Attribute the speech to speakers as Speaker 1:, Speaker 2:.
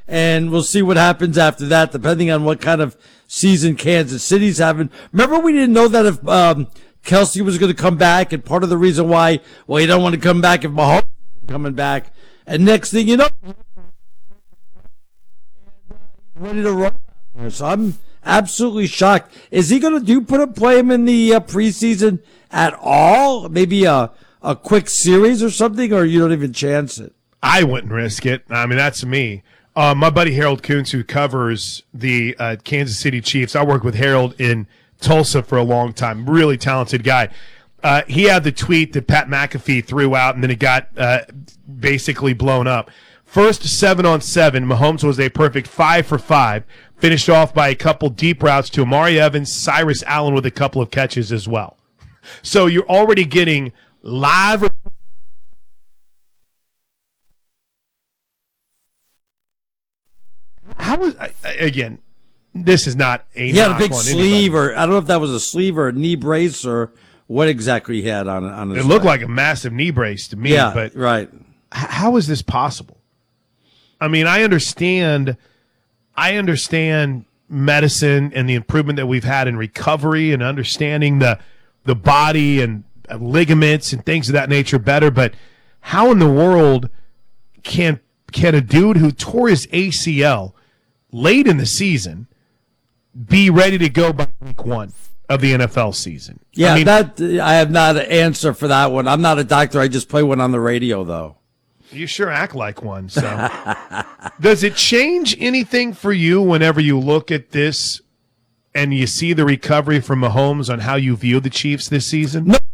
Speaker 1: and we'll see what happens after that, depending on what kind of season Kansas City's having. Remember, we didn't know that if Kelsey was going to come back, and part of the reason why, well, you don't want to come back if Mahomes is coming back. And next thing you know, ready to run. So I'm absolutely shocked. Is he going to play him in the preseason at all? Maybe a quick series or something, or you don't even chance it?
Speaker 2: I wouldn't risk it. I mean, that's me. My buddy Harold Kuntz, who covers the Kansas City Chiefs, I worked with Harold in Tulsa for a long time. Really talented guy. He had the tweet that Pat McAfee threw out, and then it got basically blown up. First 7-on-7, Mahomes was a perfect 5 for 5. Finished off by a couple deep routes to Amari Evans, Cyrus Allen with a couple of catches as well. So you're already getting live. How is again? This is not a.
Speaker 1: He had a big sleeve, or I don't know if that was a sleeve or a knee brace or what exactly he had on his.
Speaker 2: It looked like a massive knee brace to me.
Speaker 1: Yeah,
Speaker 2: but
Speaker 1: right.
Speaker 2: How is this possible? I mean, I understand medicine and the improvement that we've had in recovery and understanding the body and ligaments and things of that nature better. But how in the world can a dude who tore his ACL late in the season be ready to go by week 1 of the NFL season?
Speaker 1: Yeah, I have not an answer for that one. I'm not a doctor. I just play one on the radio, though.
Speaker 2: You sure act like one. So, does it change anything for you whenever you look at this and you see the recovery from Mahomes on how you view the Chiefs this season?
Speaker 1: No,